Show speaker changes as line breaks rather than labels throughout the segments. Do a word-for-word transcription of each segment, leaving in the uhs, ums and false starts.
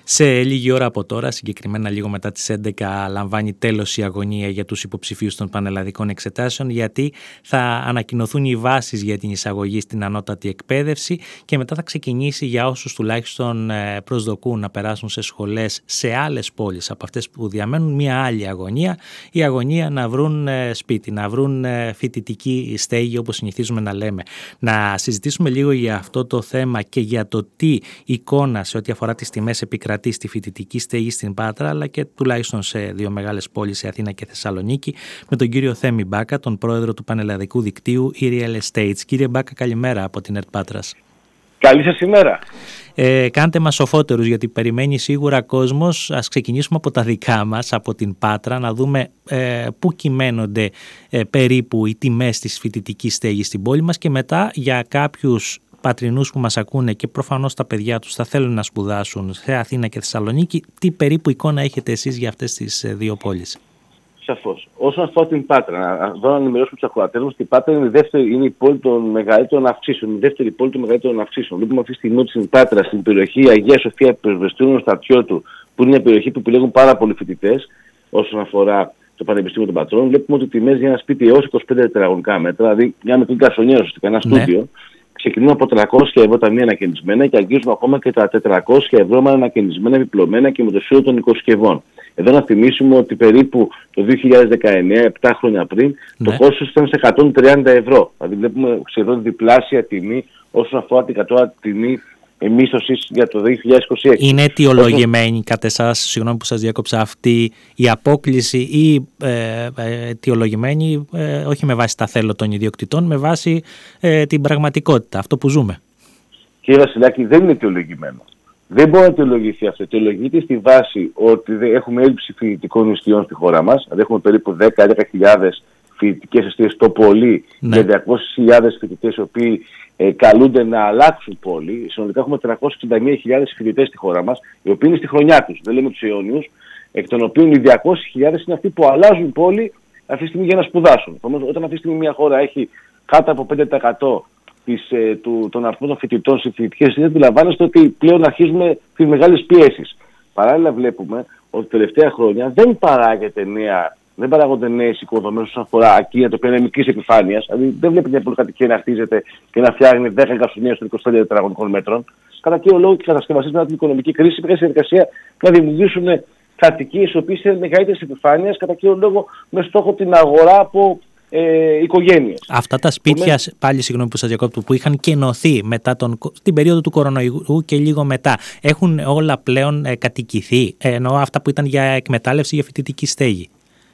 Σε λίγη ώρα από τώρα, συγκεκριμένα λίγο μετά τις έντεκα, λαμβάνει τέλος η αγωνία για τους υποψηφίους των πανελλαδικών εξετάσεων, γιατί θα ανακοινωθούν οι βάσεις για την εισαγωγή στην ανώτατη εκπαίδευση και μετά θα ξεκινήσει για όσους τουλάχιστον προσδοκούν να περάσουν σε σχολές σε άλλες πόλεις από αυτές που διαμένουν μια άλλη αγωνία, η αγωνία να βρουν σπίτι, να βρουν φοιτητική στέγη όπως συνηθίζουμε να λέμε. Να συζητήσουμε λίγο για αυτό το θέμα και για το τι εικόνα σε ό,τι αφορά τις τιμές επικρατεί στη φοιτητική στέγη στην Πάτρα, αλλά και τουλάχιστον σε δύο μεγάλες πόλεις, σε Αθήνα και Θεσσαλονίκη, με τον κύριο Θέμη Μπάκα, τον πρόεδρο του πανελλαδικού δικτύου e-Real Estates. Κύριε Μπάκα, καλημέρα από την ΕΡΤ Πάτρας.
Καλή σας ημέρα.
Ε, κάντε μας σοφότερους, γιατί περιμένει σίγουρα κόσμος. Ας ξεκινήσουμε από τα δικά μας, από την Πάτρα, να δούμε ε, πού κυμαίνονται ε, περίπου οι τιμές της φοιτητικής στέγης στην πόλη μας, και μετά για κάποιους πατρινούς που μας ακούνε και προφανώς τα παιδιά τους θα θέλουν να σπουδάσουν σε Αθήνα και Θεσσαλονίκη, τι περίπου εικόνα έχετε εσείς για αυτές τις δύο πόλεις?
Σαφώς. Όσον αφορά την Πάτρα, εδώ να ενημερώσουμε τους ακροατές μας, η Πάτρα είναι η, δεύτερη, είναι η πόλη των μεγαλύτερων αυξήσεων. Η δεύτερη πόλη των μεγαλύτερων αυξήσεων. Βλέπουμε αυτή τη στιγμή ότι στην Πάτρα, στην περιοχή Αγία Σοφία Πυροσβεστήριων Στρατιώτου, που είναι μια περιοχή που επιλέγουν πάρα πολλοί φοιτητές, όσον αφορά το Πανεπιστήμιο των Πατρών, βλέπουμε ότι οι τιμές για ένα σπίτι έως είκοσι πέντε τετραγωνικά μέτρα, δηλαδή μια μικρή γκαρσονιέρα, ουσιαστικά ένα στούντιο, ναι, ξεκινούν από τριακόσια ευρώ τα μία ανακαινισμένα και αγγίζουν ακόμα και τα τετρακόσια ευρώ με ανακαινισμένα, επιπλωμένα και με το σύλλογο των οικοσκευών. Εδώ να θυμίσουμε ότι περίπου το δύο χιλιάδες δεκαεννέα, επτά χρόνια πριν, ναι, το κόστος ήταν σε εκατόν τριάντα ευρώ. Δηλαδή βλέπουμε σχεδόν διπλάσια τιμή όσον αφορά την κατώτατη τιμή μίσθωσης για το δύο χιλιάδες είκοσι έξι.
Είναι αιτιολογημένη κατά εσάς, συγγνώμη που σας διάκοψα, αυτή η απόκλιση, ή ε, ε, αιτιολογημένη ε, όχι με βάση τα θέλω των ιδιοκτητών, με βάση ε, την πραγματικότητα, αυτό που ζούμε?
Κύριε Βασιλάκη, δεν είναι αιτιολογημένο. Δεν μπορεί να αιτιολογηθεί αυτό. Αιτιολογείται στη βάση ότι έχουμε έλλειψη φοιτητικών ιστιών στη χώρα μας. Δηλαδή έχουμε περίπου δέκα με έντεκα χιλιάδες φοιτητικές εστίες το πολύ, ναι, και διακόσιες χιλιάδες φοιτητές οι οποίοι ε, καλούνται να αλλάξουν πόλη. Συνολικά έχουμε τριακόσιες εξήντα μία χιλιάδες φοιτητές στη χώρα μας, οι οποίοι είναι στη χρονιά τους, δεν λέμε τους αιώνιους, εκ των οποίων οι διακόσιες χιλιάδες είναι αυτοί που αλλάζουν πόλη αυτή τη στιγμή για να σπουδάσουν. Όταν αυτή τη στιγμή μια χώρα έχει κάτω από πέντε τοις εκατό Της, ε, του, των αριθμών των φοιτητών σε φοιτητικές συνήθειες, αντιλαμβάνεστε ότι πλέον αρχίζουμε τις μεγάλες πιέσεις. Παράλληλα βλέπουμε ότι τελευταία χρόνια δεν παράγεται νέα, δεν παράγονται νέες οικοδομές όσον αφορά ακίνητα τα οποία είναι μικρής επιφάνειας. Δηλαδή δεν βλέπει μια πολυκατοικία να χτίζεται και να φτιάχνει δέκα εγκαυσονίες των είκοσι πέντε τετραγωνικών μέτρων. Κατά κύριο λόγο και οι κατασκευαστές μετά την οικονομική κρίση πήγαν στη διαδικασία να δημιουργήσουν κατοικίες οι οποίες είναι μεγαλύτερης επιφάνειας, κατά κύριο λόγο με στόχο την αγορά από Ε, οικογένειες.
Αυτά τα σπίτια, με... πάλι συγγνώμη που σας διακόπτω, που είχαν κενωθεί μετά τον, την περίοδο του κορονοϊού και λίγο μετά, έχουν όλα πλέον ε, κατοικηθεί, ε, εννοώ αυτά που ήταν για εκμετάλλευση, για φοιτητική στέγη?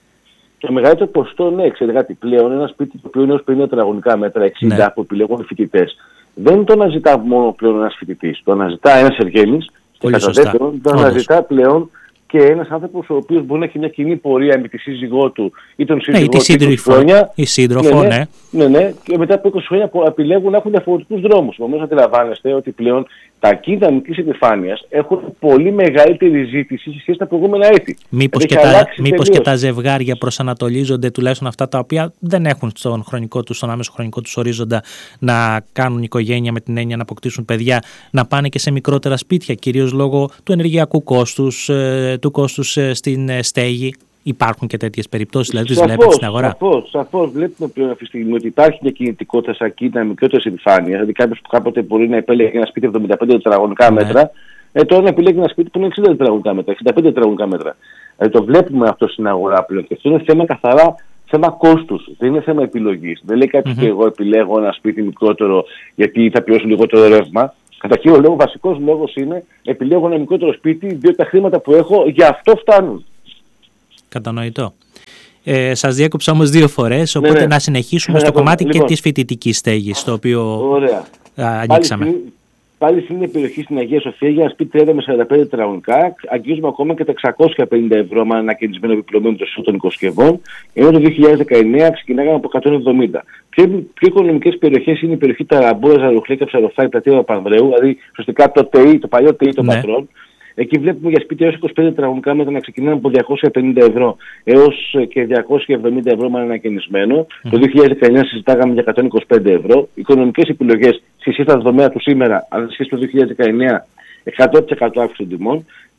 Το μεγαλύτερο ποσοστό, ναι, ξέρετε κάτι, πλέον ένα σπίτι το οποίο είναι ως πενήντα τετραγωνικά μέτρα, εξήντα, ναι, που επιλέγουν οι φοιτητές, δεν το αναζητά μόνο πλέον ένας φοιτητής, το αναζητά ένας εργένης, και κατά δεύτερον το αναζητά πλέον και ένας άνθρωπος ο οποίος μπορεί να έχει μια κοινή πορεία με τη σύζυγό του ή τον σύζυγό του είκοσι χρόνια.
Η σύντροφο, ναι.
Ναι, ναι, και μετά από είκοσι χρόνια επιλέγουν να έχουν διαφορετικούς δρόμους. Επομένως, αντιλαμβάνεστε ότι πλέον τα ακίνητα μικρής επιφάνειας έχουν πολύ μεγαλύτερη ζήτηση σε σχέση με τα προηγούμενα έτη.
Μήπως, και τα, μήπως και τα ζευγάρια προσανατολίζονται, τουλάχιστον αυτά τα οποία δεν έχουν στον χρονικό τους, στον άμεσο χρονικό τους ορίζοντα, να κάνουν οικογένεια με την έννοια να αποκτήσουν παιδιά, να πάνε και σε μικρότερα σπίτια, κυρίως λόγω του ενεργειακού κόστους, του κόστους στην στέγη? Υπάρχουν και τέτοιες περιπτώσεις, δηλαδή τις βλέπετε στην αγορά?
Σαφώς, σαφώς. Βλέπουμε πλέον αυτή τη στιγμή ότι υπάρχει μια κινητικότητα σε ακίνητα μικρότερης επιφάνειας. Δηλαδή κάποιος που κάποτε μπορεί να επέλεγε ένα σπίτι εβδομήντα πέντε τετραγωνικά ναι. μέτρα, ε, τώρα να επιλέγει ένα σπίτι που είναι εξήντα τετραγωνικά μέτρα, εξήντα πέντε τετραγωνικά μέτρα. Δηλαδή το βλέπουμε αυτό στην αγορά πλέον. Και αυτό είναι θέμα καθαρά θέμα κόστους. Δεν είναι θέμα επιλογής. Δεν λέει κάποιος ότι mm-hmm. εγώ επιλέγω ένα σπίτι μικρότερο γιατί θα πληρώσω λιγότερο ρεύμα. Κατά κύριο λόγο, ο βασικός λόγος είναι επιλέγω ένα μικρότερο σπίτι διότι τα χρήματα που έχω για αυτό φτάνουν.
Κατανοητό. Ε, σας διέκοψα όμως δύο φορές, οπότε ναι, ναι. να συνεχίσουμε ναι, στο ναι, κομμάτι λοιπόν, και της φοιτητικής στέγης, το οποίο ωραία. Α, ανοίξαμε. Πάλι,
πάλι στην περιοχή στην Αγία Σοφία για ένα σπίτι τριάντα με σαράντα πέντε τετραγωνικά, αγγίζουμε ακόμα και τα εξακόσια πενήντα ευρώ με ανακαινισμένο επιπλωμένο το σύστημα των οικοσκευών, ενώ το δύο χιλιάδες δεκαεννέα ξεκινάγαμε από εκατόν εβδομήντα. Πιο, πιο οικονομικές περιοχές είναι η περιοχή Ταραμπούρα, Ζαρουχλή και Ψαροφάη, πλατεία Παπανδρέου, δηλαδή σωστικά το ΤΕΙ, το παλιό ΤΕΙ των ναι. πατρών. Εκεί βλέπουμε για σπίτια έως είκοσι πέντε τετραγωνικά μέτρα να ξεκινάνε από διακόσια πενήντα ευρώ έως και διακόσια εβδομήντα ευρώ με ανακαινισμένο. Mm. Το δύο χιλιάδες δεκαεννέα συζητάγαμε για εκατόν είκοσι πέντε ευρώ. Οικονομικές επιλογές στη σχέση με τα δεδομένα του σήμερα, αλλά στη σχέση με το δύο χιλιάδες δεκαεννέα, εκατό τοις εκατό αύξηση των τιμών.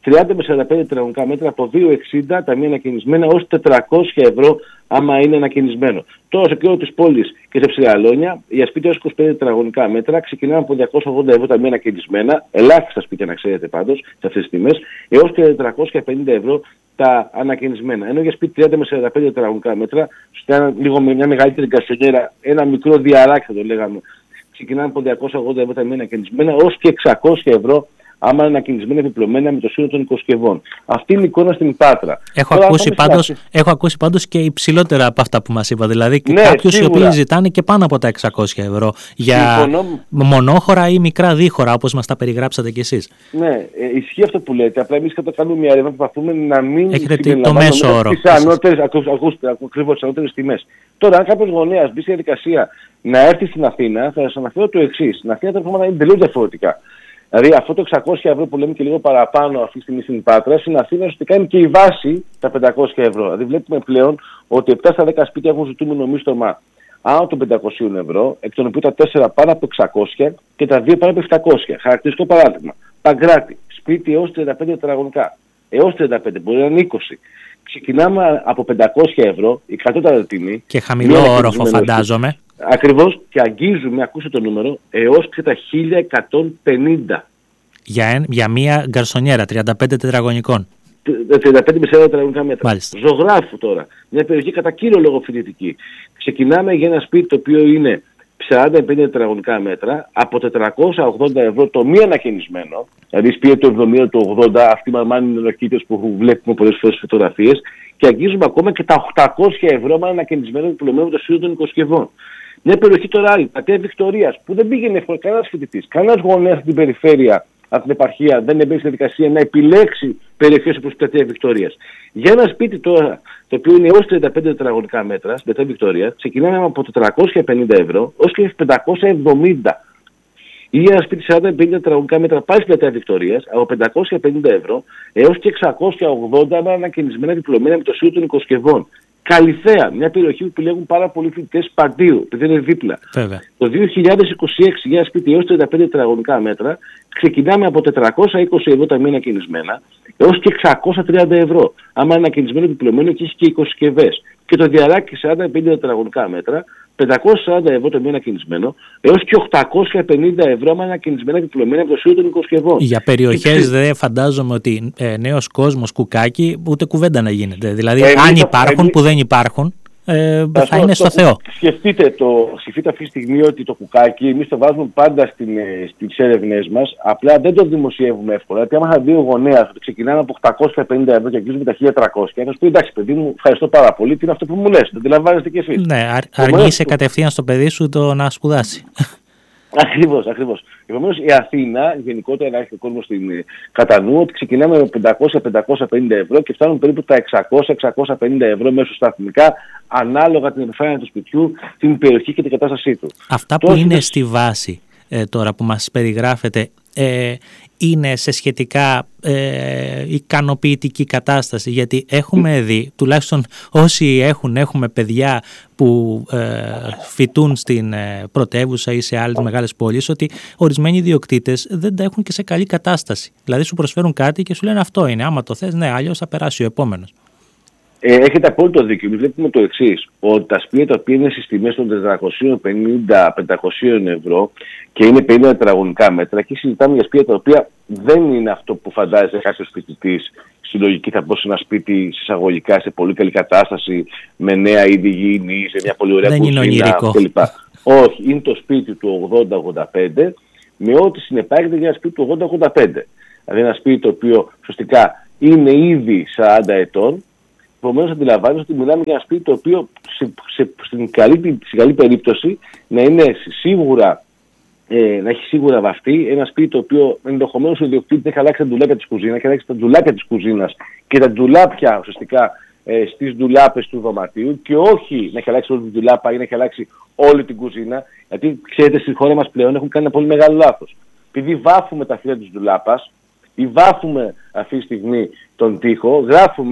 τριάντα με σαράντα πέντε τετραγωνικά μέτρα από δύο εξήντα τα μία ανακαινισμένα ως τετρακόσια ευρώ άμα είναι ανακαινισμένο. Τώρα σε κέντρο της πόλης και σε Ψηλαλόνια για σπίτια ως είκοσι πέντε τετραγωνικά μέτρα ξεκινάμε από διακόσια ογδόντα ευρώ τα μία ανακαινισμένα, ελάχιστα σπίτια να ξέρετε πάντως σε αυτές τις τιμές, έως και τετρακόσια πενήντα ευρώ τα ανακαινισμένα. Ενώ για σπίτι τριάντα με σαράντα πέντε τετραγωνικά μέτρα, στο λίγο με μια μεγαλύτερη γκαρσονιέρα, ένα μικρό διαράκι θα το λέγαμε, ξεκινάμε από διακόσια ογδόντα ευρώ τα μία ανακαινισμένα, ως και εξακόσια ευρώ άμα είναι ανακαινισμένα επιπλωμένα με το σύνολο των οικοσκευών. Αυτή είναι η εικόνα στην Πάτρα.
Έχω, Τώρα, ακούσει, πάντως, στη... έχω ακούσει πάντως και υψηλότερα από αυτά που μας είπα. Δηλαδή ναι, κάποιους οι οποίοι ζητάνε και πάνω από τα εξακόσια ευρώ για Συμφωνώ... μονόχωρα ή μικρά δίχωρα, όπως μας τα περιγράψατε κι εσείς.
Ναι, ε, ισχύει αυτό που λέτε. Απλά εμείς κατά κάνουμε μια έρευνα που προσπαθούμε να μην
έχετε το μέσο όρο.
Τις ανώτερες, ακούστε, ακριβώς τις ανώτερες τιμές. Τώρα, αν κάποιος γονέας μπει στη διαδικασία να έρθει στην Αθήνα, θα σας αναφέρω το εξής. Στην Αθήνα τα πράγματα είναι τελείως διαφορετικά. Δηλαδή αυτό το εξακόσια ευρώ που λέμε και λίγο παραπάνω αυτή τη στιγμή στην Πάτρα, στην Αθήνα ουσιαστικά είναι και η βάση τα πεντακόσια ευρώ. Δηλαδή βλέπουμε πλέον ότι επτά στα δέκα σπίτια έχουν ζητούμενο μίστομα άνω των πεντακόσια ευρώ, εκ των οποίων τα τέσσερα πάνω από εξακόσια και τα δύο πάνω από επτακόσια. Χαρακτηριστικό παράδειγμα. Παγκράτη, σπίτι έως τριάντα πέντε τετραγωνικά. Έως τριάντα πέντε, μπορεί να είναι είκοσι. Ξεκινάμε από πεντακόσια ευρώ, η κατώτατη τιμή.
Και χαμηλό όροφο, φαντάζομαι.
Ακριβώς, και αγγίζουμε, ακούστε το νούμερο, έως και τα χίλια εκατόν πενήντα.
Για, για μία γκαρσονιέρα τριάντα πέντε τετραγωνικών.
τριάντα πέντε με σαράντα τετραγωνικά μέτρα.
Μάλιστα.
Ζωγράφου τώρα, μια περιοχή κατά κύριο λόγο φοιτητική. Ξεκινάμε για ένα σπίτι το οποίο είναι σαράντα πέντε τετραγωνικά μέτρα από τετρακόσια ογδόντα ευρώ το μη ανακαινισμένο. Δηλαδή σπίτι το εβδομήντα, το ογδόντα, αυτοί μάλλον είναι νοκίτες που βλέπουμε πολλές φορές φωτογραφίες. Και αγγίζουμε ακόμα και τα οκτακόσια ευρώ με ανακαινισμένο επιπλωμένο το σύνολο των οικοσκευών. Μια περιοχή τώρα άλλη, Πλατεία Βικτωρίας, που δεν πήγαινε εύκολα κανένας φοιτητής, κανένας γονέας από την περιφέρεια, από την επαρχία, δεν έμπαινε στη διαδικασία να επιλέξει περιοχές όπως Πλατεία Βικτωρίας. Για ένα σπίτι τώρα, το οποίο είναι έως τριάντα πέντε τετραγωνικά μέτρα, στην Πλατεία Βικτωρίας, ξεκινάμε από τετρακόσια πενήντα ευρώ ως και πεντακόσια εβδομήντα. Ή για ένα σπίτι σαράντα πενήντα τετραγωνικά μέτρα πάλι στην Πλατεία Βικτωρίας, από πεντακόσια πενήντα ευρώ έως και εξακόσια ογδόντα με ανακαινισμένα επιπλωμένα με το σύνολο των οικοσκευών. Καλυθέα, μια περιοχή που επιλέγουν πάρα πολλοί φοιτητές παντίου, επειδή είναι δίπλα.
Βέβαια.
Το δύο χιλιάδες είκοσι έξι για ένα σπίτι έως τριάντα πέντε τετραγωνικά μέτρα ξεκινάμε από τετρακόσια είκοσι ευρώ τα μία ανακαινισμένα έως και εξακόσια τριάντα ευρώ. Άμα είναι ανακαινισμένο επιπλωμένο και έχει και οικοσκευές. Και το διαράκι σαράντα πέντε τετραγωνικά μέτρα, πεντακόσια σαράντα ευρώ το μία ανακαινισμένο έως και οκτακόσια πενήντα ευρώ άμα είναι ανακαινισμένα επιπλωμένα από το σύνολο των οικοσκευών.
Για περιοχές δεν φαντάζομαι ότι ε, νέος κόσμος, κουκάκι, ούτε κουβέντα να γίνεται. Δηλαδή, ε, αν υπάρχουν εμείς... που δεν υπάρχουν, ε, θα το, είναι στο το, Θεό.
Σκεφτείτε, το, σκεφτείτε αυτή τη στιγμή ότι το κουκάκι εμείς το βάζουμε πάντα στην, στις έρευνές μας, απλά δεν το δημοσιεύουμε εύκολα. Γιατί άμα θα δει ο γονέας ότι ξεκινάμε από οκτακόσια πενήντα ευρώ και αγγίζουμε τα χίλια τριακόσια, θα σου πει εντάξει παιδί μου, ευχαριστώ πάρα πολύ, τι είναι αυτό που μου λες, το αντιλαμβάνεστε κι εσείς.
Ναι, αρ, αργείσαι κατευθείαν στο παιδί σου το να σπουδάσει.
Ακριβώς, ακριβώς. Επομένως η Αθήνα, γενικότερα να έχει ο κόσμος στην κατά νου, ότι ξεκινάμε με πεντακόσια με πεντακόσια πενήντα ευρώ και φτάνουν περίπου τα εξακόσια με εξακόσια πενήντα ευρώ μέσω σταθμικά, ανάλογα την επιφάνεια του σπιτιού, την περιοχή και την κατάστασή του.
Αυτά που Τώρα, είναι στη βάση ε, τώρα που μας περιγράφετε, ε, είναι σε σχετικά ε, ικανοποιητική κατάσταση, γιατί έχουμε δει, τουλάχιστον όσοι έχουν, έχουμε παιδιά που ε, φοιτούν στην ε, πρωτεύουσα ή σε άλλες μεγάλες πόλεις, ότι ορισμένοι ιδιοκτήτες δεν τα έχουν και σε καλή κατάσταση. Δηλαδή σου προσφέρουν κάτι και σου λένε αυτό είναι, άμα το θες, ναι, αλλιώς θα περάσει ο επόμενος.
Ε, έχετε απόλυτο δίκιο. Εμείς βλέπουμε το εξής, ότι τα σπίτια τα οποία είναι στις τιμές των τετρακόσια πενήντα με πεντακόσια ευρώ και είναι πενήντα τετραγωνικά μέτρα, και συζητάμε για σπίτια τα οποία δεν είναι αυτό που φαντάζεται κάποιος φοιτητής. Στη λογική θα πω σε ένα σπίτι εισαγωγικά σε πολύ καλή κατάσταση, με νέα είδη υγιεινή, σε μια πολύ ωραία κουζίνα κλπ. Όχι, είναι το σπίτι του ογδόντα ογδόντα πέντε με ό,τι συνεπάγεται για ένα σπίτι του ογδόντα ογδόντα πέντε. Δηλαδή ένα σπίτι το οποίο σωστικά είναι ήδη σαράντα ετών. Επομένως αντιλαμβάνεστε ότι μιλάμε για ένα σπίτι το οποίο σε, σε, στην, καλή, στην καλή περίπτωση να είναι σίγουρα, ε, να έχει σίγουρα βαφτεί, ένα σπίτι το οποίο ενδεχομένως ο ιδιοκτήτης έχει αλλάξει τα ντουλάπια της κουζίνας και αλλάξει τα ντουλάπια της κουζίνας και τα ντουλάπια ουσιαστικά ε, στις ντουλάπες του δωματίου, και όχι να έχει αλλάξει όλη την ντουλάπα ή να έχει αλλάξει όλη την κουζίνα, γιατί ξέρετε στη χώρα μας πλέον έχουν κάνει ένα πολύ μεγάλο λάθος. Επειδή βάφουμε τα φύλλα της ντουλάπας ή βάφουμε αυτή τη στιγμή τον τοίχο, γράφουμε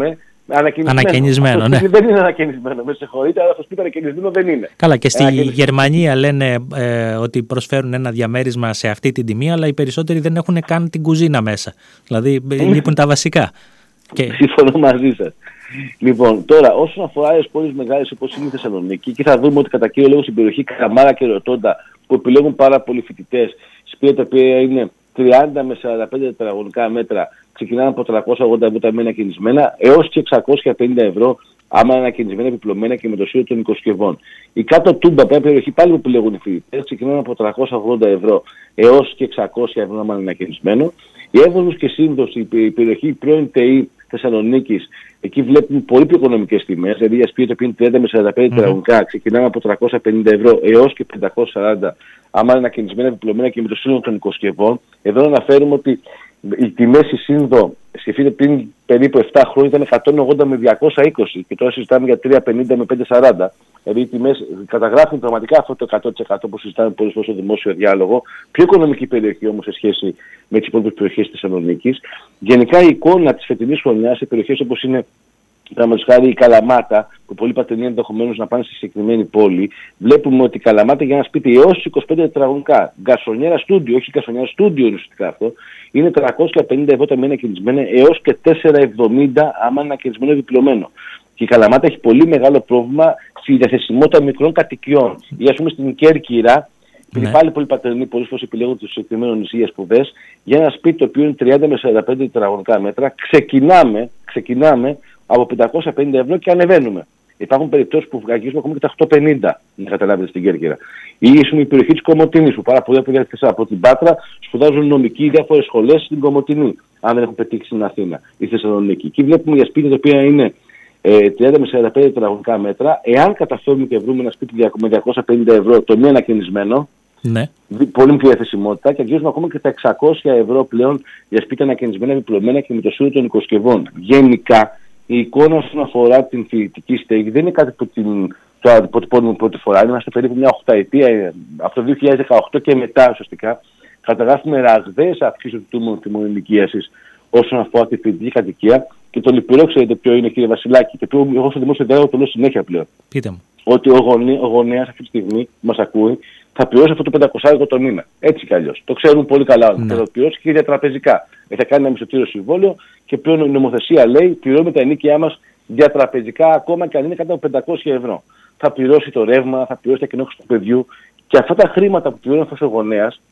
Ανακαινισμένο.
Ανακαινισμένο, ναι.
Δεν είναι ανακαινισμένο. Με συγχωρείτε, αλλά αυτό που είπε ανακαινισμένο δεν είναι.
Καλά, και στη Γερμανία λένε ε, ότι προσφέρουν ένα διαμέρισμα σε αυτή την τιμή, αλλά οι περισσότεροι δεν έχουν καν την κουζίνα μέσα. Δηλαδή λείπουν τα βασικά.
Και... Συμφωνώ μαζί σας. Λοιπόν, τώρα όσον αφορά άλλες πόλεις μεγάλες όπως είναι η Θεσσαλονίκη, εκεί θα δούμε ότι κατά κύριο λόγο στην περιοχή Καμάρα και Ροτόντα, που επιλέγουν πάρα πολλοί φοιτητές, σπίτια τα οποία είναι τριάντα με σαράντα πέντε τετραγωνικά μέτρα, ξεκινάνε από τριακόσια ογδόντα ευρώ τα μένα ανακαινισμένα έως και εξακόσια πενήντα ευρώ άμα είναι ανακαινισμένα, επιπλωμένα και με το σύνολο των οικοσκευών. Η κάτω Τούμπα, μια περιοχή πάλι που επιλέγουν οι φοιτητές, ξεκινάνε από τριακόσια ογδόντα ευρώ έως και εξακόσια ευρώ άμα είναι ανακαινισμένο. Η Εύβολος και Σύνδος, η περιοχή πρώην ΤΕΗ Θεσσαλονίκης, εκεί βλέπουμε πολύ πιο οικονομικές τιμές. Δηλαδή για σπίτια που είναι τριάντα με σαράντα πέντε τετραγωνικά, ξεκινάμε από τριακόσια πενήντα ευρώ έως και πεντακόσια σαράντα, άμα είναι ανακαινισμένα, επιπλωμένα και με το σύνολο των οικοσκευών. Εδώ αναφέρουμε ότι οι τιμές στη Σύνδο σκεφτείτε πριν περίπου επτά χρόνια ήταν εκατόν ογδόντα με διακόσια είκοσι και τώρα συζητάμε για τριακόσια πενήντα με πεντακόσια σαράντα. Δηλαδή οι τιμές καταγράφουν πραγματικά αυτό το εκατό τοις εκατό που συζητάμε πολλές φορές στο δημόσιο διάλογο. Πιο οικονομική περιοχή όμως σε σχέση με τις υπόλοιπες περιοχές της Θεσσαλονίκης. Γενικά η εικόνα της φετινής χρονιάς σε περιοχές όπως είναι παραδείγματος χάρη η Καλαμάτα, που πολλοί πατρινοί ενδεχομένως να πάνε στη συγκεκριμένη πόλη, βλέπουμε ότι η Καλαμάτα για ένα σπίτι έως είκοσι πέντε τετραγωνικά, γκασονιέρα στούντιο, όχι γκασονιέρα στούντιο είναι ουσιαστικά αυτό, είναι τριακόσια πενήντα ευρώ τα μένα ανακαινισμένα έως και τετρακόσια εβδομήντα άμα είναι ανακαινισμένο επιπλωμένο. Και η Καλαμάτα έχει πολύ μεγάλο πρόβλημα στη διαθεσιμότητα μικρών κατοικιών. Ή ας πούμε στην Κέρκυρα, επειδή ναι. πάλι πολλοί πατρινοί πολλές φορές επιλέγουν το συγκεκριμένο νησί για σπουδές, για ένα σπίτι το οποίο είναι τριάντα με σαράντα πέντε τετραγωνικά μέτρα, ξεκινάμε, ξεκινάμε από πεντακόσια πενήντα ευρώ και ανεβαίνουμε. Υπάρχουν περιπτώσεις που αγγίζουμε ακόμα και τα οκτακόσια πενήντα, να καταλάβετε, στην Κέρκυρα. Ή ίσως η περιοχή της Κομοτηνής, που πάρα πολλοί παιδιά από την Πάτρα σπουδάζουν νομική ή διάφορες σχολές στην Κομοτηνή, αν δεν έχουν πετύχει στην Αθήνα ή στη Θεσσαλονίκη. Εκεί βλέπουμε για σπίτια τα οποία είναι ε, τριάντα με σαράντα πέντε τετραγωνικά μέτρα. Εάν καταφέρουμε και βρούμε ένα σπίτι με διακόσια πενήντα ευρώ το μη ανακαινισμένο, ναι. πολύ μικρή διαθεσιμότητα, και αγγίζουμε ακόμα και τα εξακόσια ευρώ πλέον για σπίτια ανακαινισμένα, επιπλωμένα και με το σύνολο των οικοσκευών. Γενικά, η εικόνα όσον αφορά την φοιτητική στέγη δεν είναι κάτι που την, το αποτυπώνουμε πρώτη φορά. Είμαστε περίπου μια οχταετία, από το δύο χιλιάδες δεκαοκτώ και μετά ουσιαστικά, καταγράφουμε ραγδαίες αυξήσεις του τιμών ενοικίασης όσον αφορά τη φοιτητική κατοικία. Και το λυπηρό, ξέρετε ποιο είναι, κύριε Βασιλάκη, και ποιο εγώ στο δημόσιο διάλογο το λέω συνέχεια πλέον. Πείτε μου. Ότι ο, γονέ, ο γονέας αυτή τη στιγμή που μας ακούει θα πληρώσει αυτό το πεντακόσια ευρώ το μήνα. Έτσι κι αλλιώς. Το ξέρουν πολύ καλά. Ναι. Θα το πληρώσει και διατραπεζικά. Θα κάνει ένα μισθωτήριο συμβόλαιο και πλέον η νομοθεσία λέει πληρώνουμε τα ενοίκια μας διατραπεζικά ακόμα και αν είναι κάτω από πεντακόσια ευρώ. Θα πληρώσει το ρεύμα, θα πληρώσει τα κοινόχρηστα του παιδιού και αυτά τα χρήματα που πληρώνει αυτός ο γονέας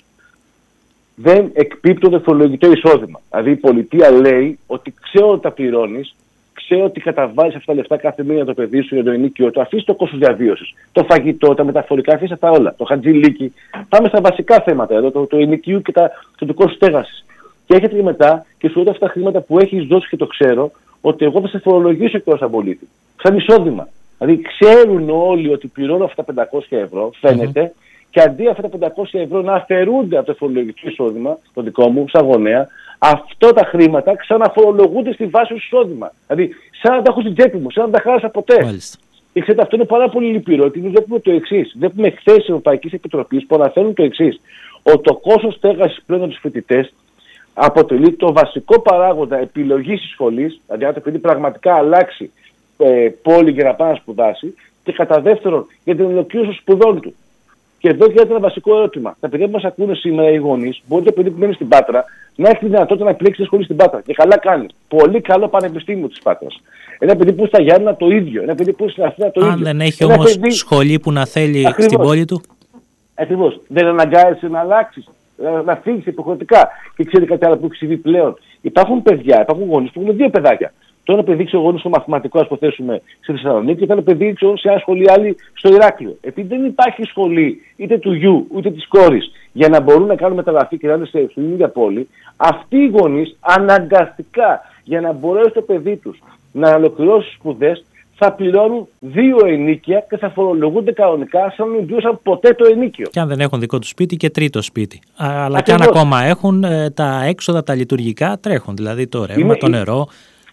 δεν εκπίπτουν το φορολογικό εισόδημα. Δηλαδή η πολιτεία λέει ότι ξέρω ότι τα πληρώνεις, ξέρω ότι καταβάλεις αυτά τα λεφτά κάθε μήνα το παιδί σου για το ενοίκιο του, αφήσει το κόστος διαβίωσης, το φαγητό, τα μεταφορικά, αφήσει αυτά όλα, το χατζηλίκι. Πάμε στα βασικά θέματα εδώ, το, το ενοικίου και, τα, και το κόστος στέγασης. Και έρχεται και μετά και σου λέει αυτά τα χρήματα που έχεις δώσει και το ξέρω, ότι εγώ θα σε φορολογήσω και ως απολύτη. Σαν εισόδημα. Δηλαδή ξέρουν όλοι ότι πληρώνω αυτά τα πεντακόσια ευρώ, φαίνεται, mm-hmm. και αντί αυτά τα πεντακόσια ευρώ να αφαιρούνται από το φορολογικό εισόδημα, το δικό μου, σαν γονέα, αυτά τα χρήματα ξαναφορολογούνται στη βάση του εισόδημα. Δηλαδή, σαν να τα έχω στην τσέπη μου, σαν να τα χάρασα ποτέ. Μάλιστα. Και ξέρετε, αυτό είναι πάρα πολύ λυπηρό, γιατί βλέπουμε το εξής. Βλέπουμε εκθέσεις της Ευρωπαϊκής Επιτροπής που αναφέρουν το εξής. Ότι το κόστος στέγασης πλέον από τους φοιτητές αποτελεί το βασικό παράγοντα επιλογής της σχολής, δηλαδή αν το παιδί πραγματικά αλλάξει ε, πόλη για να πάει να σπουδάσει, και κατά δεύτερον για την ολοκλήρωση των σπουδών του. Και εδώ γίνεται ένα βασικό ερώτημα. Τα παιδιά που μας ακούνε σήμερα οι γονείς, μπορεί το παιδί που μένει στην Πάτρα να έχει τη δυνατότητα να επιλέξει τη σχολή στην Πάτρα. Και καλά κάνει. Πολύ καλό πανεπιστήμιο της Πάτρας. Ένα παιδί που στα Γιάννενα το ίδιο. Ένα παιδί που στην Αθήνα το ίδιο.
Αν δεν έχει όμως παιδί... σχολή που να θέλει Ακριβώς. στην πόλη του.
Ακριβώς. Δεν αναγκάζεσαι να αλλάξει. Να, να φύγει υποχρεωτικά. Και ξέρει κάτι άλλο που έχει συμβεί πλέον. Υπάρχουν παιδιά, υπάρχουν γονείς που έχουν δύο παιδάκια. Το ένα παιδί ξέρω εγώ στο μαθηματικό, ας υποθέσουμε, στη Θεσσαλονίκη, και το άλλο παιδί ξέρω σε ένα σχολείο άλλη στο Ηράκλειο. Επειδή δεν υπάρχει σχολή είτε του γιου είτε της κόρης για να μπορούν να κάνουν μεταγραφή και να είναι στην ίδια πόλη, αυτοί οι γονείς αναγκαστικά για να μπορέσει το παιδί τους να ολοκληρώσει σπουδές θα πληρώνουν δύο ενίκια και θα φορολογούνται κανονικά σαν να μην πλήρωσαν ποτέ το ενίκιο.
Και αν δεν έχουν δικό του σπίτι και τρίτο σπίτι. Αλλά και αν ακόμα έχουν, τα έξοδα τα λειτουργικά τρέχουν. Δηλαδή το ρεύμα, το νερό.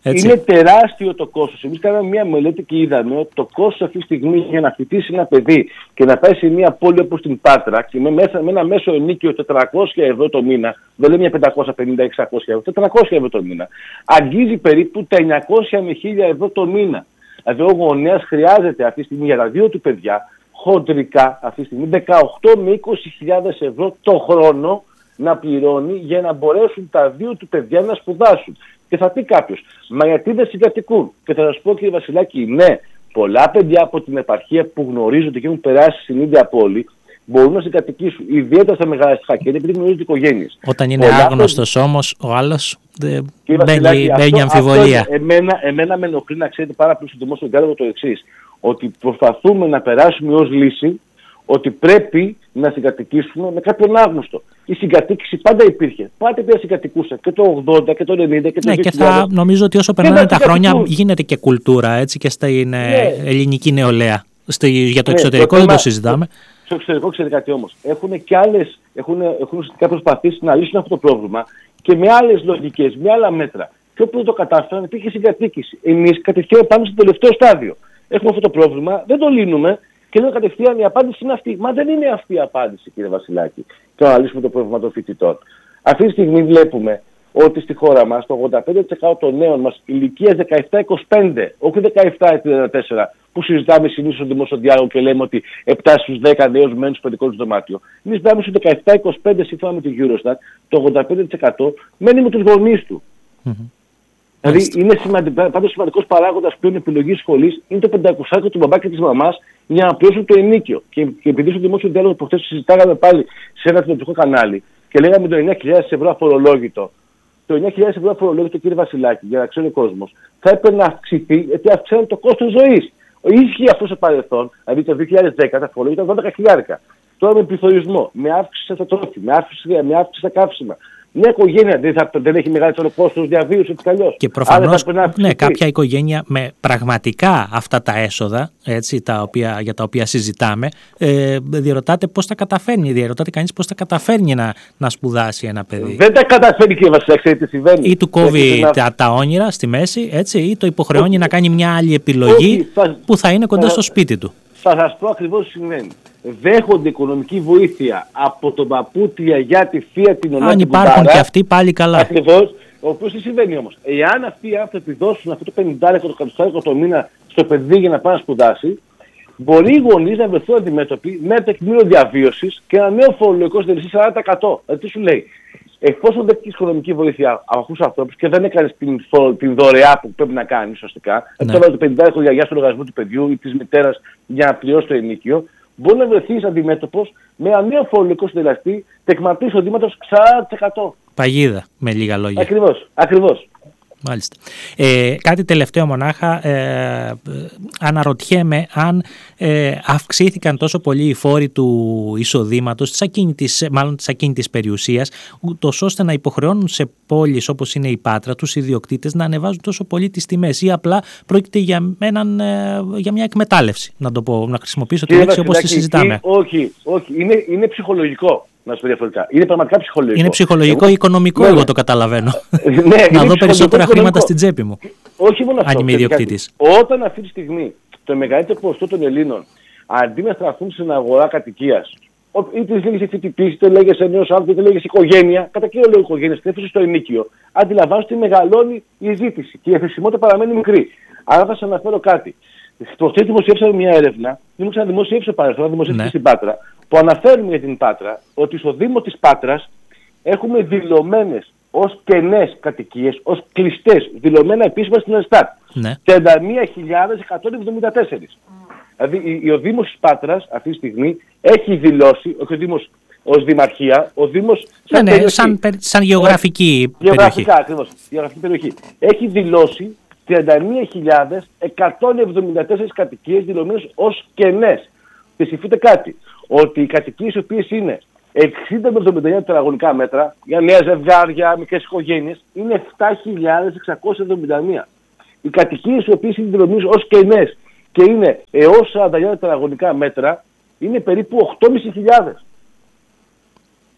Έτσι.
Είναι τεράστιο το κόστος. Εμείς κάναμε μια μελέτη και είδαμε ότι το κόστος αυτή τη στιγμή για να φοιτήσει ένα παιδί και να πάει σε μια πόλη όπως την Πάτρα και με, μέσα, με ένα μέσο ενίκιο τετρακόσια ευρώ το μήνα, δεν λέω μια πεντακόσια πενήντα με εξακόσια ευρώ, τετρακόσια ευρώ το μήνα, αγγίζει περίπου τα εννιακόσια με χίλια ευρώ το μήνα. Δηλαδή ο γονέας χρειάζεται αυτή τη στιγμή για τα δύο του παιδιά, χοντρικά αυτή τη στιγμή, δεκαοκτώ με είκοσι χιλιάδες ευρώ το χρόνο να πληρώνει για να μπορέσουν τα δύο του παιδιά να σπουδάσουν. Και θα πει κάποιος, μα γιατί δεν συγκατοικούν? Και θα σας πω, κύριε Βασιλάκη, ναι, πολλά παιδιά από την επαρχία που γνωρίζονται και έχουν περάσει στην ίδια πόλη μπορούν να συγκατοικήσουν, ιδιαίτερα στα μεγαλαστικά κέντρα, επειδή γνωρίζονται οικογένειες.
Όταν είναι πολλά άγνωστος παιδιά... όμως ο άλλος,
μπαίνει,
μπαίνει αμφιβολία.
Αυτό, εμένα, εμένα με ενοχλεί να ξέρετε πάρα πολύ στο δημόσιο διάλογο το εξής, ότι προσπαθούμε να περάσουμε ως λύση ότι πρέπει να συγκατοικήσουμε με κάποιον άγνωστο. Η συγκατοίκηση πάντα υπήρχε. Πάντα πια συγκατοικούσε και το ογδόντα και το ενενήντα και το
ναι, δύο χιλιάδες. Και θα νομίζω ότι όσο περνάνε τα χρόνια γίνεται και κουλτούρα, έτσι, και στην ναι. ελληνική νεολαία. Στη, για το ναι, εξωτερικό το δεν θέμα, το συζητάμε.
Στο εξωτερικό ξέρετε κάτι όμως. Έχουν και άλλες, έχουν, έχουν προσπαθήσει να λύσουν αυτό το πρόβλημα και με άλλες λογικές, με άλλα μέτρα. Και όπου δεν το κατάφεραν υπήρχε συγκατοίκηση. Εμείς κατευθείαν πάμε στο τελευταίο στάδιο. Έχουμε αυτό το πρόβλημα, δεν το λύνουμε. Και λέω κατευθείαν η απάντηση είναι αυτή. Μα δεν είναι αυτή η απάντηση, κύριε Βασιλάκη, και να λύσουμε το πρόβλημα των φοιτητών. Αυτή τη στιγμή βλέπουμε ότι στη χώρα μας το ογδόντα πέντε τοις εκατό των νέων μας ηλικίας δεκαεπτά είκοσι πέντε, όχι δεκαεπτά τριάντα τέσσερα, που συζητάμε συνήθως στο δημόσιο διάλογο και λέμε ότι επτά στους δέκα νέους μένουν στο παιδικό τους δωμάτιο. Εμείς μιλάμε στο δεκαεπτά είκοσι πέντε σύμφωνα με την Eurostat, το ογδόντα πέντε τοις εκατό μένει με τους γονείς του. Mm-hmm. Δηλαδή είναι σημαντικό, πάντως σημαντικός παράγοντας πλέον επιλογής σχολής είναι το πεντακόσια του μπαμπά και της μαμάς για να πληρώσουν το ενίκιο. Και, και επειδή στο δημόσιο διάλογο που χθες συζητάγαμε πάλι σε ένα τηλεοπτικό κανάλι και λέγαμε το εννιά χιλιάδες ευρώ αφορολόγητο, το εννιά χιλιάδες ευρώ αφορολόγητο, κύριε Βασιλάκη, για να ξέρει ο κόσμος, θα έπρεπε να αυξηθεί γιατί αυξάνει το κόστος ζωής. Ίσχυε αυτό στο παρελθόν, δηλαδή το δύο χιλιάδες δέκα τα αφορολόγητα ήταν δώδεκα χιλιάδες. Τώρα με πληθωρισμό, με αύξηση στα τρόφιμα, με αύξηση, με αύξηση στα καύσιμα. Μια οικογένεια δεν, θα, δεν έχει μεγαλύτερο κόστος διαβίωσης έτσι κι αλλιώς.
Και προφανώς ναι, κάποια οικογένεια με πραγματικά αυτά τα έσοδα, έτσι, τα οποία, για τα οποία συζητάμε, ε, διερωτάται πώς τα καταφέρνει. Διερωτάται κανείς πώς τα καταφέρνει να, να σπουδάσει ένα παιδί.
Δεν τα καταφέρνει, κύριε Βασιλάκη, ξέρετε τι συμβαίνει.
Ή του κόβει να... τα, τα όνειρα στη μέση, έτσι, ή το υποχρεώνει Όχι. να κάνει μια άλλη επιλογή Όχι, θα... που θα είναι κοντά θα... στο σπίτι του.
Θα σας πω ακριβώς τι συμβαίνει. Δέχονται οικονομική βοήθεια από τον παππού, τη γιαγιά, τη θεία, την ονότα.
Αν υπάρχουν και αυτοί πάλι καλά.
Ακριβώς. Ο οποίος τι συμβαίνει όμως. Εάν αυτοί οι άνθρωποι δώσουν αυτό το πενήντα το εκατό το μήνα στο παιδί για να πάει να σπουδάσει, μπορεί οι γονείς να βρεθούν αντιμέτωποι με τεκμήριο διαβίωσης και ένα νέο φορολογικό συντελεστή σαράντα τοις εκατό. Δηλαδή τι σου λέει. Εφόσον δεν έχει οικονομική βοήθεια από αυτούς τους ανθρώπους και δεν έκανε την, την δωρεά που πρέπει να κάνει ουσιαστικά, ναι. δηλαδή το πενήντα η γιαγιά στο λογαριασμό του παιδιού ή της μητέρας για να πληρώσει το ενίκιο, μπορεί να βρεθεί αντιμέτωπος με ένα νέο φορολογικό συντελεστή τεκματής εισοδήματος σαράντα τοις εκατό.
Παγίδα, με λίγα λόγια.
Ακριβώς, ακριβώς.
Μάλιστα. Ε, κάτι τελευταίο μονάχα, ε, αναρωτιέμαι αν ε, αυξήθηκαν τόσο πολύ οι φόροι του εισοδήματος, της ακίνητης, μάλλον της ακίνητης περιουσίας, ούτως ώστε να υποχρεώνουν σε πόλεις όπως είναι η Πάτρα τους ιδιοκτήτες να ανεβάζουν τόσο πολύ τις τιμές ή απλά πρόκειται για, έναν, ε, για μια εκμετάλλευση, να το πω, να χρησιμοποιήσω τη λέξη όπως τη συζητάμε.
Όχι, όχι, είναι, είναι ψυχολογικό. Να σου πω διαφορετικά. Είναι πραγματικά ψυχολογικό.
Είναι ψυχολογικό ή οικονομικό, ναι, εγώ το καταλαβαίνω.
Ναι,
να δω περισσότερα χρήματα στην τσέπη μου.
Όχι μόνο αυτό.
Αν είμαι ιδιοκτήτης.
Όταν αυτή τη στιγμή το μεγαλύτερο ποσοστό των Ελλήνων αντί να στραφούν στην αγορά κατοικίας, είτε λέγεσαι φοιτητής, είτε λέγεσαι νέος άνθρωπος, είτε λέγεσαι οικογένεια, κατά κύριο λόγο οικογένεια, στρέφεσαι στο ενίκιο, αντιλαμβάνονται ότι μεγαλώνει η ζήτηση και η εφησιμότητα παραμένει μικρή. Άρα θα σας αναφέρω κάτι. Προχθές δημοσιεύσαμε μια έρευνα, δεν ξέρω να δημοσιεύσει παρελθόν, δημοσιεύσει στην Πάτρα, που αναφέρουμε για την Πάτρα ότι στο Δήμο της Πάτρας έχουμε δηλωμένες ως κενές κατοικίες, ως κλειστές, δηλωμένα επίσημα στην Ελστάτ.
Ναι.
τριάντα μία χιλιάδες εκατόν εβδομήντα τέσσερα. Mm. Δηλαδή ο Δήμος της Πάτρας αυτή τη στιγμή έχει δηλώσει, όχι ο Δήμος ως Δημαρχία, ο Δήμος σαν,
ναι, ναι, σαν, σαν γεωγραφική ε, περιοχή.
Γεωγραφικά, ακριβώς, γεωγραφική περιοχή. Έχει δηλώσει τριάντα μία χιλιάδες εκατόν εβδομήντα τέσσερα κατοικίες δηλωμένες ως κενές. Και συμφείτε κάτι, ότι οι κατοικίες οι οποίες είναι εξήντα με εβδομήντα εννέα τετραγωνικά μέτρα για νέα ζευγάρια, μικρές οικογένειες, είναι επτά χιλιάδες εξακόσια εβδομήντα μία. Οι κατοικίες οι οποίες είναι δηλωμένες ως κενές και είναι έως σαράντα εννέα τετραγωνικά μέτρα είναι περίπου οκτώ χιλιάδες πεντακόσια.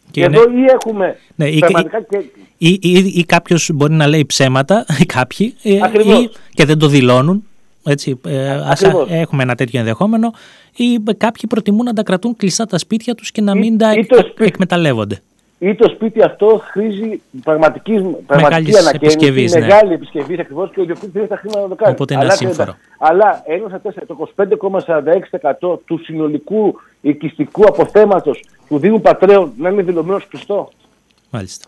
Και εδώ είναι... ή έχουμε ναι, πραγματικά...
Ή, και... ή, ή, ή, ή κάποιος μπορεί να λέει ψέματα, κάποιοι, ή, και δεν το δηλώνουν. Έτσι, ας έχουμε ένα τέτοιο ενδεχόμενο, ή κάποιοι προτιμούν να τα κρατούν κλειστά τα σπίτια τους και να μην ή, τα ή εκ, σπίτι, εκμεταλλεύονται.
Ή το σπίτι αυτό χρήζει πραγματική, πραγματική ανακαίνιση, μεγάλη επισκευή ακριβώς, και ο ιδιοκτήτης δεν έχει τα χρήματα να το κάνει.
Οπότε είναι ασύμφορο.
Αλλά ένα το είκοσι πέντε κόμμα σαράντα έξι τοις εκατό του συνολικού οικιστικού αποθέματος του Δήμου Πατρέων να είναι δηλωμένο κλειστό.
Μάλιστα.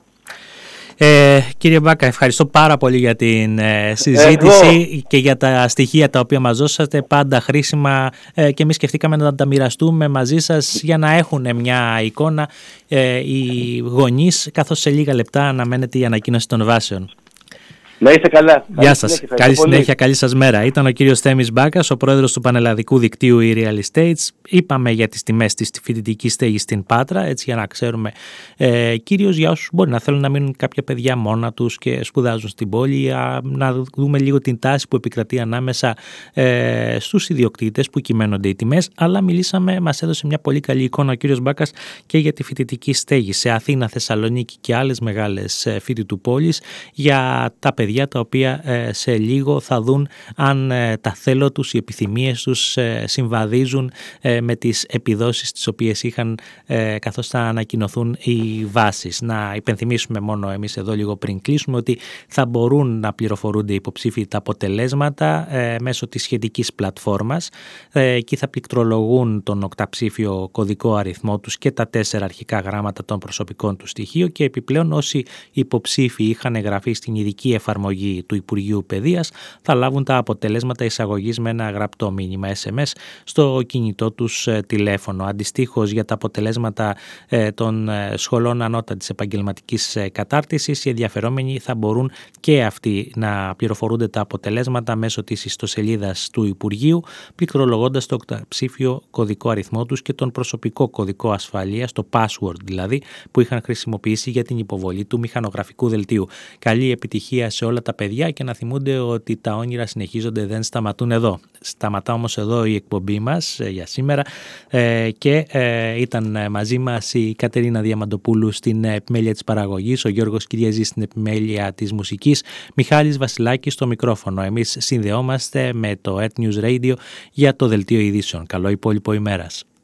Ε, κύριε Μπάκα, ευχαριστώ πάρα πολύ για την ε, συζήτηση Εγώ. και για τα στοιχεία τα οποία μας δώσατε, πάντα χρήσιμα, ε, και εμείς σκεφτήκαμε να τα μοιραστούμε μαζί σας για να έχουν μια εικόνα ε, οι γονείς, καθώς σε λίγα λεπτά αναμένεται η ανακοίνωση των βάσεων.
Να είστε καλά.
Γεια σας. Καλή συνέχεια, καλή σας μέρα. Ήταν ο κύριος Θέμης Μπάκας, ο πρόεδρος του Πανελλαδικού Δικτύου e-Real Estates. Είπαμε για τις τιμές της φοιτητικής στέγης στην Πάτρα, έτσι για να ξέρουμε, ε, κυρίως για όσους μπορεί να θέλουν να μείνουν κάποια παιδιά μόνα τους και σπουδάζουν στην πόλη, α, να δούμε λίγο την τάση που επικρατεί ανάμεσα ε, στους ιδιοκτήτες που κυμαίνονται οι τιμές, αλλά μιλήσαμε, μας έδωσε μια πολύ καλή εικόνα ο κύριος Μπάκας και για τη φοιτητική στέγη σε Αθήνα, Θεσσαλονίκη και άλλες μεγάλες φοιτητού πόλεις, για τα παιδιά τα οποία ε, σε λίγο θα δουν αν ε, τα θέλω τους, οι επιθυμίες τους ε, συμβαδίζουν ε, με τις επιδόσεις τις οποίες είχαν ε, καθώς θα ανακοινωθούν οι βάσεις. Να υπενθυμίσουμε μόνο εμείς εδώ λίγο πριν κλείσουμε ότι θα μπορούν να πληροφορούνται οι υποψήφοι τα αποτελέσματα ε, μέσω της σχετικής πλατφόρμας. Ε, εκεί θα πληκτρολογούν τον οκταψήφιο κωδικό αριθμό τους και τα τέσσερα αρχικά γράμματα των προσωπικών του στοιχείων, και επιπλέον όσοι υποψήφοι είχαν εγγραφεί στην ειδική εφαρμογή του Υπουργείου Παιδείας θα λάβουν τα αποτελέσματα εισαγωγής με ένα γραπτό μήνυμα ες εμ ες στο κινητό τους ε, τηλέφωνο. Αντιστοίχως, για τα αποτελέσματα ε, των ε, σχολών ανώτατης επαγγελματικής ε, κατάρτισης, οι ενδιαφερόμενοι θα μπορούν και αυτοί να πληροφορούνται τα αποτελέσματα μέσω της ιστοσελίδας του Υπουργείου, πληκτρολογώντας το οκταψήφιο κωδικό αριθμό τους και τον προσωπικό κωδικό ασφαλείας, το password δηλαδή, που είχαν χρησιμοποιήσει για την υποβολή του μηχανογραφικού δελτίου. Καλή επιτυχία σε όλα τα παιδιά και να θυμούνται ότι τα όνειρα συνεχίζονται, δεν σταματούν εδώ. Σταματά όμως εδώ η εκπομπή μας για σήμερα ε, και ε, ήταν μαζί μας η Κατερίνα Διαμαντοπούλου στην επιμέλεια της παραγωγής, ο Γιώργος Κυριαζής στην επιμέλεια της μουσικής, Μιχάλης Βασιλάκης στο μικρόφωνο. Εμείς συνδεόμαστε με το Earth News Radio για το Δελτίο Ειδήσεων. Καλό υπόλοιπο ημέρας.